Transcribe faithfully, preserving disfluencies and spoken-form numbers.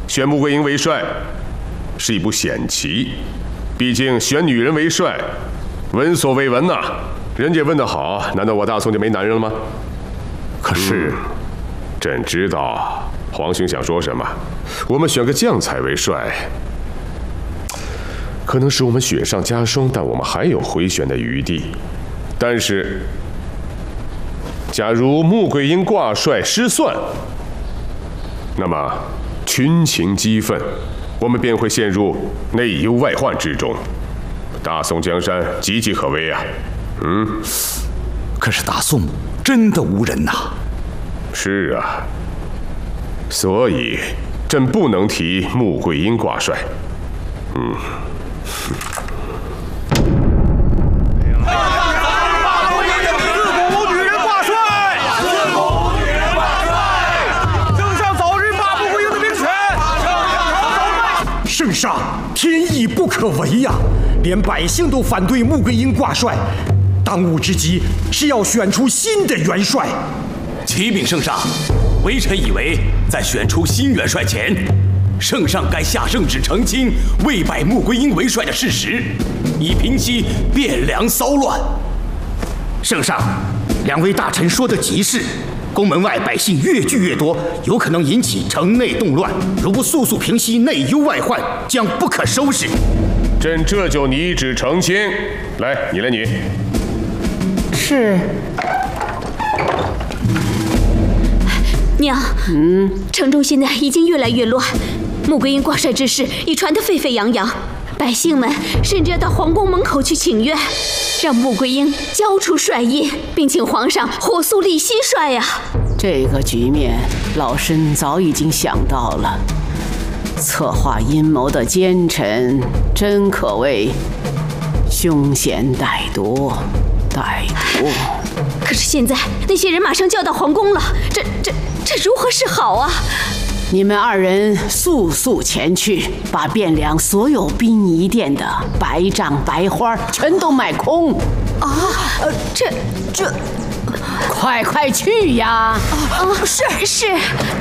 选穆桂英为帅是一步险棋，毕竟选女人为帅，闻所未闻呐、啊。人家问得好，难道我大宋就没男人了吗？可是，嗯、朕知道皇兄想说什么。我们选个将才为帅，可能使我们雪上加霜，但我们还有回旋的余地。但是，假如穆桂英挂帅失算，那么群情激愤，我们便会陷入内忧外患之中，大宋江山岌岌可危啊！嗯， 可是大宋真的无人呐。 是啊，所以朕不能提穆桂英挂帅。嗯。 圣上，天意不可违呀、啊！连百姓都反对穆桂英挂帅，当务之急是要选出新的元帅。 启禀圣上，微臣以为在选出新元帅前，圣上该下圣旨澄清未拜穆桂英为帅的事实，以平息汴梁骚乱。 圣上，两位大臣说的极是。宫门外百姓越聚越多，有可能引起城内动乱。如不速速平息内忧外患，将不可收拾。 朕这就拟旨澄清。来，你来拟。 是。 娘，嗯，城中现在已经越来越乱，穆桂英挂帅之事已传得沸沸扬扬，百姓们甚至要到皇宫门口去请愿，让穆桂英交出帅印，并请皇上火速立新帅呀！ 这个局面，老身早已经想到了。策划阴谋的奸臣，真可谓凶险歹毒，歹毒。 可是现在那些人马上就要到皇宫了，这这这如何是好啊？ 你们二人速速前去，把汴梁所有殡仪店的白帐白花全都卖空。 啊，呃，这这， 快快去呀！ 啊，是是。